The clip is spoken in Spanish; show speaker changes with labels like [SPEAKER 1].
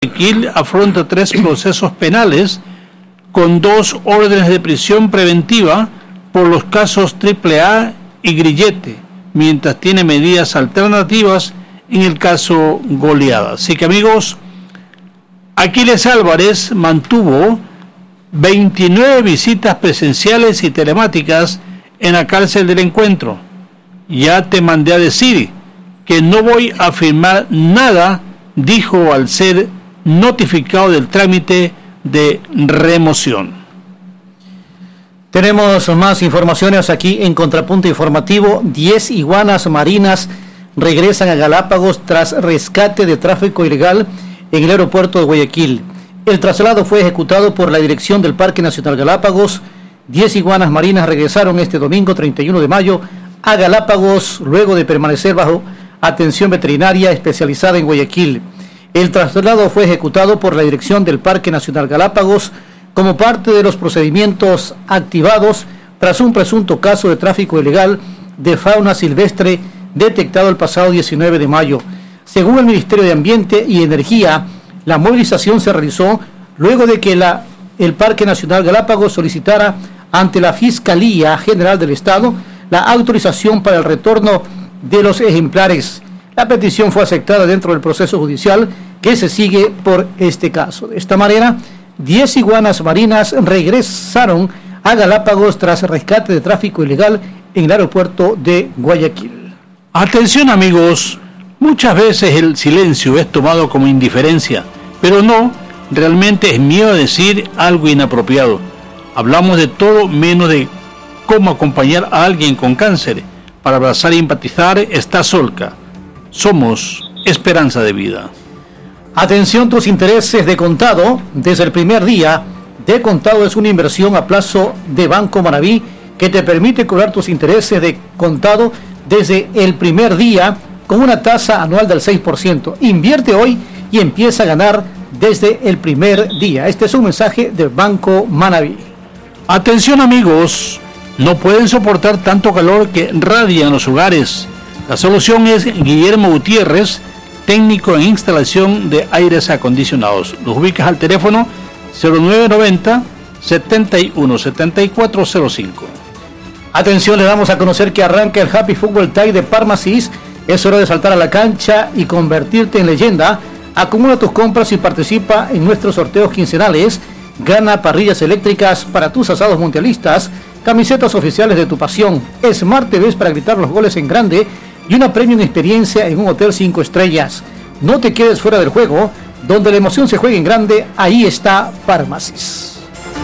[SPEAKER 1] Guayaquil afronta 3 procesos penales con 2 órdenes de prisión preventiva por los casos AAA y Grillete, mientras tiene medidas alternativas en el caso Goleada. Así que, amigos, Aquiles Álvarez mantuvo 29 visitas presenciales y telemáticas en la cárcel del Encuentro. Ya te mandé a decir que no voy a firmar nada, dijo al ser notificado del trámite de remoción.
[SPEAKER 2] Tenemos más informaciones aquí en Contrapunto Informativo. 10 iguanas marinas regresan a Galápagos tras rescate de tráfico ilegal en el aeropuerto de Guayaquil. El traslado fue ejecutado por la dirección del Parque Nacional Galápagos. 10 iguanas marinas regresaron este domingo 31 de mayo a Galápagos luego de permanecer bajo atención veterinaria especializada en Guayaquil. El traslado fue ejecutado por la dirección del Parque Nacional Galápagos como parte de los procedimientos activados tras un presunto caso de tráfico ilegal de fauna silvestre detectado el pasado 19 de mayo. Según el Ministerio de Ambiente y Energía, la movilización se realizó luego de que el Parque Nacional Galápagos solicitara ante la Fiscalía General del Estado la autorización para el retorno de los ejemplares. La petición fue aceptada dentro del proceso judicial que se sigue por este caso. De esta manera, 10 iguanas marinas regresaron a Galápagos tras rescate de tráfico ilegal en el aeropuerto de Guayaquil.
[SPEAKER 1] Atención, amigos, muchas veces el silencio es tomado como indiferencia, pero no, realmente es miedo a decir algo inapropiado. Hablamos de todo menos de cómo acompañar a alguien con cáncer. Para abrazar y empatizar está Solca. Somos esperanza de vida.
[SPEAKER 2] Atención, tus intereses de contado. Desde el primer día, de contado es una inversión a plazo de Banco Manaví que te permite cobrar tus intereses de contado desde el primer día con una tasa anual del 6%. Invierte hoy y empieza a ganar desde el primer día. Este es un mensaje del Banco Manaví.
[SPEAKER 1] Atención, amigos, no pueden soportar tanto calor que radia en los hogares. La solución es Guillermo Gutiérrez, técnico en instalación de aires acondicionados. Los ubicas al teléfono 0990 71 7405.
[SPEAKER 2] Atención, le damos a conocer que arranca el Happy Football Tide de Parmasis. Es hora de saltar a la cancha y convertirte en leyenda. Acumula tus compras y participa en nuestros sorteos quincenales. Gana parrillas eléctricas para tus asados mundialistas, camisetas oficiales de tu pasión, Smart TVs para gritar los goles en grande y una premium experiencia en un hotel 5 estrellas. No te quedes fuera del juego, donde la emoción se juega en grande, ahí está Parmasis.